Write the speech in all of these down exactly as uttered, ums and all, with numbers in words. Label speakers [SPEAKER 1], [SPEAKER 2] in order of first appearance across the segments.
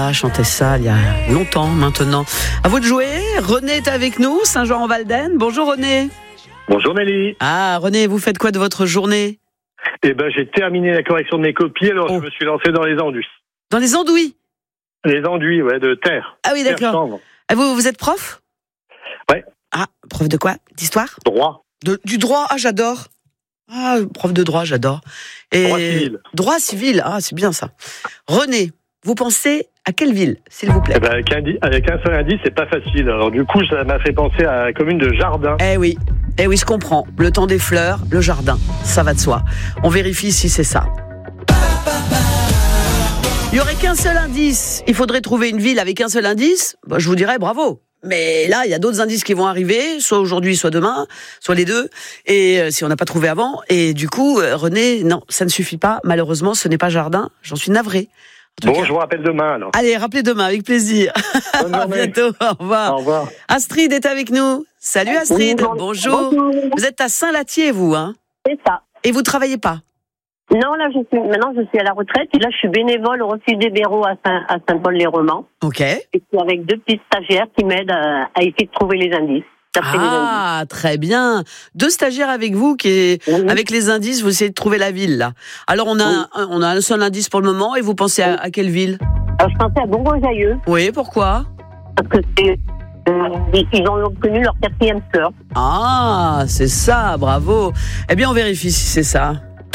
[SPEAKER 1] Ah, chantait ça il y a longtemps maintenant. À vous de jouer. René est avec nous, Saint-Jean-en-Valdaine. Bonjour René.
[SPEAKER 2] Bonjour Nelly.
[SPEAKER 1] Ah René, vous faites quoi de votre journée?
[SPEAKER 2] Eh ben j'ai terminé la correction de mes copies, alors
[SPEAKER 1] oh.
[SPEAKER 2] je me suis lancé dans les enduits.
[SPEAKER 1] Dans les andouilles?
[SPEAKER 2] Les enduits, ouais, de terre.
[SPEAKER 1] Ah oui, d'accord. Ah, vous, vous êtes prof?
[SPEAKER 2] Ouais.
[SPEAKER 1] Ah, prof de quoi? D'histoire?
[SPEAKER 2] Droit.
[SPEAKER 1] De, du droit, ah j'adore. Ah, prof de droit, j'adore. Et
[SPEAKER 2] droit civil.
[SPEAKER 1] Droit civil, ah c'est bien ça. René, vous pensez à quelle ville, s'il vous plaît?
[SPEAKER 2] Eh ben, avec, un, avec un seul indice, c'est pas facile. Alors du coup, ça m'a fait penser à la commune de Jardin.
[SPEAKER 1] Eh oui, eh oui, je comprends. Le temps des fleurs, le jardin, ça va de soi. On vérifie si c'est ça. Il n'y aurait qu'un seul indice. Il faudrait trouver une ville avec un seul indice. Bah, je vous dirais bravo. Mais là, il y a d'autres indices qui vont arriver, soit aujourd'hui, soit demain, soit les deux. Et euh, si on n'a pas trouvé avant. Et du coup, euh, René, non, ça ne suffit pas. Malheureusement, ce n'est pas Jardin. J'en suis navré.
[SPEAKER 2] Bon,
[SPEAKER 1] cas,
[SPEAKER 2] je vous rappelle demain alors.
[SPEAKER 1] Allez, rappelez demain, avec plaisir. À bientôt, au revoir.
[SPEAKER 2] Au revoir.
[SPEAKER 1] Astrid est avec nous. Salut Astrid,
[SPEAKER 3] Oui,
[SPEAKER 1] bonjour.
[SPEAKER 3] bonjour.
[SPEAKER 1] Vous êtes à Saint-Latier, vous, hein?
[SPEAKER 3] C'est ça.
[SPEAKER 1] Et vous travaillez pas?
[SPEAKER 3] Non, là, je suis, maintenant, je suis à la retraite. Et là, je suis bénévole au refuge des Bérots à, Saint, à Saint-Paul-les-Romans.
[SPEAKER 1] Ok.
[SPEAKER 3] Et je suis avec deux petits stagiaires qui m'aident à, à essayer de trouver les indices.
[SPEAKER 1] Ah,
[SPEAKER 3] les indices.
[SPEAKER 1] très bien. Deux stagiaires avec vous, qui est,
[SPEAKER 3] oui.
[SPEAKER 1] avec les indices, vous essayez de trouver la ville, là. Alors, on a,
[SPEAKER 3] oui.
[SPEAKER 1] un, on a un seul indice pour le moment, et vous pensez à, à quelle ville?
[SPEAKER 3] Alors, je pensais à Bourgoin-Jallieu.
[SPEAKER 1] Oui, pourquoi?
[SPEAKER 3] Parce que c'est, euh, ils ont obtenu leur quatrième sœur.
[SPEAKER 1] Ah, c'est ça, bravo. Eh bien, on vérifie si c'est ça.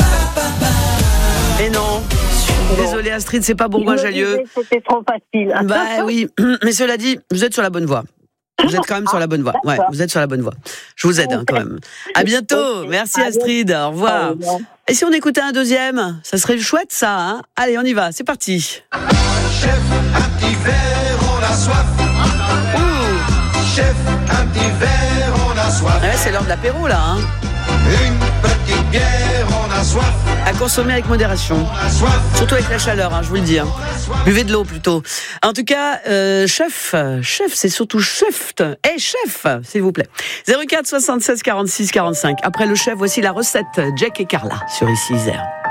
[SPEAKER 1] Et non. Désolée Astrid, c'est pas Bourgoin-Jallieu.
[SPEAKER 3] C'était trop facile.
[SPEAKER 1] Bah oui, mais cela dit, vous êtes sur la bonne voie. Vous êtes quand même sur la bonne voie. Ouais, vous êtes sur la bonne voie. Je vous aide hein, quand même. À bientôt. Merci Astrid. Au revoir. Et si on écoutait un deuxième, ça serait chouette ça. Hein, allez, on y va. C'est parti.
[SPEAKER 4] Chef, un petit verre, on a soif.
[SPEAKER 1] Ouh.
[SPEAKER 4] Chef, un petit verre, on a soif.
[SPEAKER 1] Ouais, c'est l'heure de l'apéro là. Hein.
[SPEAKER 4] Une petite bière, on a soif.
[SPEAKER 1] À consommer avec modération.
[SPEAKER 4] On a soif.
[SPEAKER 1] Surtout avec la chaleur, hein, je vous le dis. Hein. Buvez de l'eau plutôt. En tout cas, euh, chef, chef, c'est surtout chef. Eh, hey, chef, s'il vous plaît. zéro quatre soixante-seize quarante-six quarante-cinq. Après le chef, voici la recette. Jack et Carla sur Ici Isère.